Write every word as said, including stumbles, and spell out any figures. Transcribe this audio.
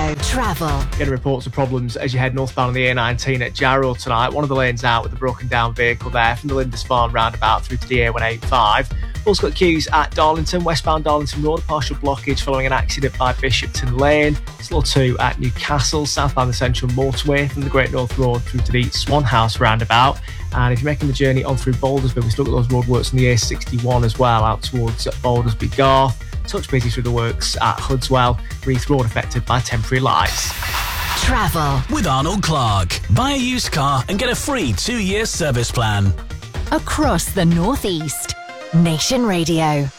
Radio. Travel. Getting reports of problems as you head northbound on the A nineteen at Jarrow tonight. One of the lanes out with a broken down vehicle there from the Lindisfarne roundabout through to the A one eighty-five. Also got queues at Darlington, westbound Darlington Road, partial blockage following an accident by Bishopton Lane. Slow two at Newcastle, southbound the Central Motorway from the Great North Road through to the Swan House roundabout. And if you're making the journey on through Baldersby, we've still got those roadworks on the A sixty-one as well, out towards Baldersby Garth. Touch busy through the works at Hudswell. Reith Road affected by temporary lights. Travel. With Arnold Clark. Buy a used car and get a free two-year service plan. Across the North East. Nation Radio.